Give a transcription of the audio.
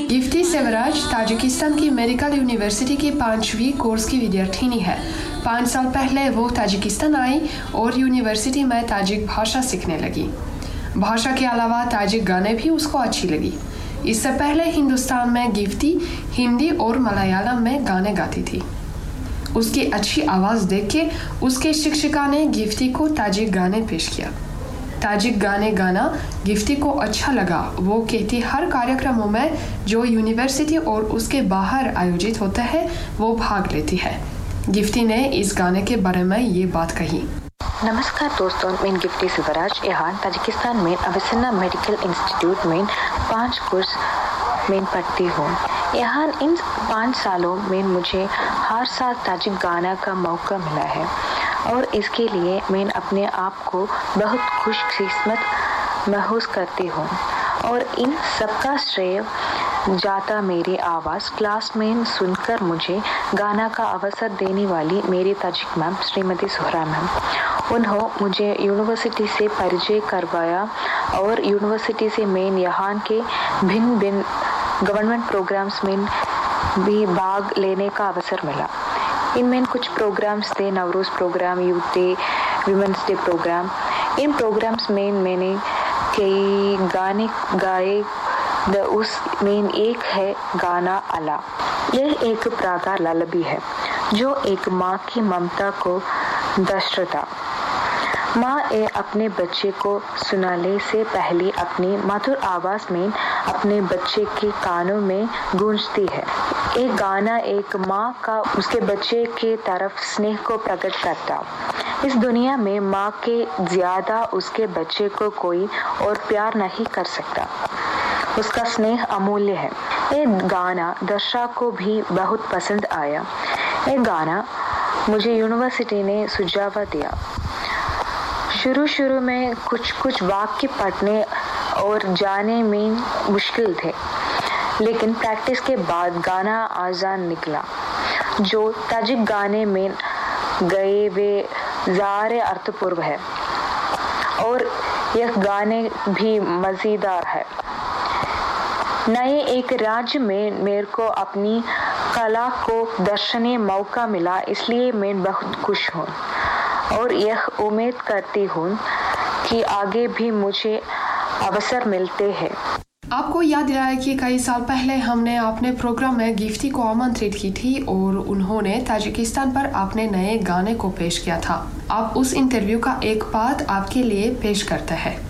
Gifty सेवराज Tajikistan की medical university की 5वीं कोर्स की विद्यार्थिनी है। 5 साल पहले वो ताजिकिस्तान आई और यूनिवर्सिटी में ताजिक भाषा सीखने लगी। भाषा के अलावा ताजिक गाने भी उसको अच्छी लगी। इससे पहले हिंदुस्तान में गिफ्टी हिंदी और मलयालम में गाने गाती थी। उसकी अच्छी आवाज़ देख के उसके शिक्षिका ने गिफ्टी को ताजिक गाने पेश किया। ताजिक गाने गाना गिफ्टी को अच्छा लगा। वो कहती हर कार्यक्रमों में जो यूनिवर्सिटी और उसके बाहर आयोजित होते हैं वो भाग लेती है। गिफ्टी ने इस गाने के बारे में ये बात कही। नमस्कार दोस्तों, मैं गिफ्टी सेवराज यहाँ ताजिकिस्तान में अविसिना मेडिकल इंस्टीट्यूट में 5 कोर्स में पढ़ती हूँ। यहाँ इन 5 सालों में मुझे हर साल ताजिक गाना का मौका मिला है और इसके लिए मैं अपने आप को बहुत खुशकिस्मत महसूस करती हूँ और इन सबका श्रेय जाता मेरी आवाज़ क्लास में सुनकर मुझे गाना का अवसर देने वाली मेरी Tajik ma'am Shrimati Suhra ma'am. उन्होंने मुझे यूनिवर्सिटी से परिचय करवाया और यूनिवर्सिटी से मैं यहाँ के भिन्न भिन्न गवर्नमेंट प्रोग्राम्स में भी भाग लेने का अवसर मिला। इनमें कुछ प्रोग्राम्स थे, Navroz programme, youth day, women's day programme. इन प्रोग्राम्स में मैंने कई गाने गाए। उसमें एक है गाना अला। यह एक प्रकार ललबी है जो एक माँ की ममता को दर्शाता। माँ अपने बच्चे को सुनाने से पहले अपनी मधुर आवाज़ में अपने बच्चे के कानों में गूंजती है। एक गाना एक माँ का उसके बच्चे के तरफ स्नेह को प्रकट करता। इस दुनिया में माँ के ज़्यादा उसके बच्चे को कोई और प्यार नहीं कर सकता। उसका स्नेह अमूल्य है। ये गाना दर्शक को भी बहुत पसंद आया। ये गाना मुझे यूनिवर्सिटी ने सुझाव दिया। शुरू में कुछ वाक्य पढ़ने और जाने में मुश्किल थे, लेकिन प्रैक्टिस के बाद गाना आसान निकला। जो ताजिक गाने में गए वे ज़्यादा अर्थपूर्ण है और यह गाने भी मज़ेदार है। नए एक राज्य में मेरे को अपनी कला को दर्शने मौका मिला, इसलिए मैं बहुत खुश हूँ और यह उम्मीद करती हूँ कि आगे भी मुझे अवसर मिलते हैं। आपको याद दिलाया कि कई साल पहले हमने अपने प्रोग्राम में गिफ्टी को आमंत्रित की थी और उन्होंने ताजिकिस्तान पर अपने नए गाने को पेश किया था। आप उस इंटरव्यू का एक पार्ट आपके लिए पेश करते हैं।